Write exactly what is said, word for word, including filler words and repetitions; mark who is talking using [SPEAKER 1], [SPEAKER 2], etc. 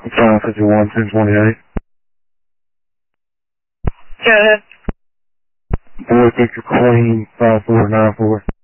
[SPEAKER 1] five fifty-one, ten twenty-eight.
[SPEAKER 2] Go ahead.
[SPEAKER 1] Boy Victor Queen, five four nine four.